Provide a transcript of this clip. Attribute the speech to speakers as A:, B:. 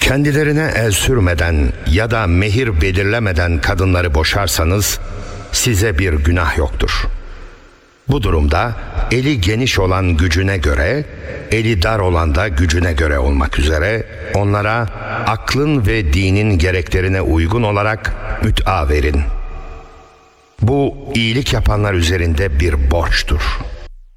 A: Kendilerine el sürmeden ya da mehir belirlemeden kadınları boşarsanız size bir günah yoktur. Bu durumda eli geniş olan gücüne göre, eli dar olan da gücüne göre olmak üzere onlara aklın ve dinin gereklerine uygun olarak müt'a verin. Bu iyilik yapanlar üzerinde bir borçtur.